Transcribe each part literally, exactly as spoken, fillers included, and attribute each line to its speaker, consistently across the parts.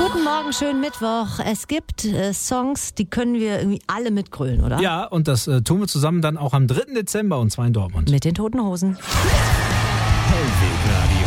Speaker 1: Guten Morgen, schönen Mittwoch. Es gibt äh, Songs, die können wir irgendwie alle mitgrölen, oder?
Speaker 2: Ja, und das äh, tun wir zusammen dann auch am dritten Dezember und zwar in Dortmund.
Speaker 1: Mit den Toten Hosen.
Speaker 3: Hellwegradio.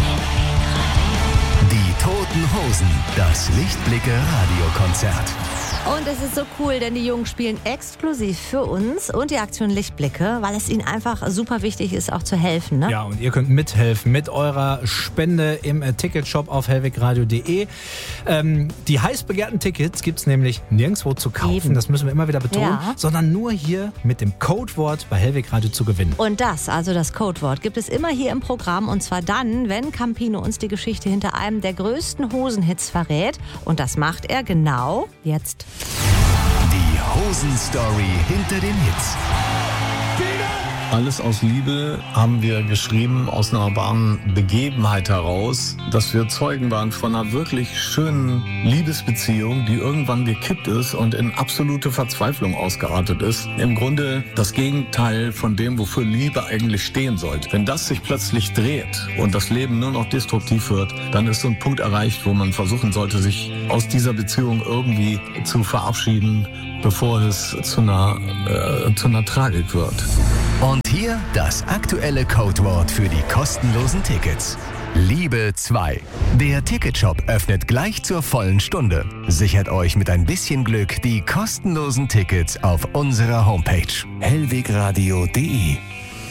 Speaker 3: Die Toten Hosen. Das Lichtblicke-Radiokonzert.
Speaker 1: Und es ist so cool, denn die Jungs spielen exklusiv für uns und die Aktion Lichtblicke, weil es ihnen einfach super wichtig ist, auch zu helfen. Ne?
Speaker 2: Ja, und ihr könnt mithelfen mit eurer Spende im äh, Ticketshop auf hellwegradio punkt de. Ähm, die heiß begehrten Tickets gibt es nämlich nirgendwo zu kaufen,
Speaker 1: Eben.
Speaker 2: das müssen wir immer wieder betonen,
Speaker 1: Ja.
Speaker 2: sondern nur hier mit dem Codewort bei Hellwegradio zu gewinnen.
Speaker 1: Und das, also das Codewort, gibt es immer hier im Programm und zwar dann, wenn Campino uns die Geschichte hinter einem der größten Hosenhits verrät. Und das macht er genau jetzt.
Speaker 3: Die Hosen-Story hinter den Hits.
Speaker 4: Alles aus Liebe haben wir geschrieben, aus einer wahren Begebenheit heraus, dass wir Zeugen waren von einer wirklich schönen Liebesbeziehung, die irgendwann gekippt ist und in absolute Verzweiflung ausgeartet ist. Im Grunde das Gegenteil von dem, wofür Liebe eigentlich stehen sollte. Wenn das sich plötzlich dreht und das Leben nur noch destruktiv wird, dann ist so ein Punkt erreicht, wo man versuchen sollte, sich aus dieser Beziehung irgendwie zu verabschieden, bevor es zu einer, äh, zu einer Tragik wird.
Speaker 3: Und hier das aktuelle Codewort für die kostenlosen Tickets. Liebe zwei. Der Ticketshop öffnet gleich zur vollen Stunde. Sichert euch mit ein bisschen Glück die kostenlosen Tickets auf unserer Homepage hellwegradio punkt de.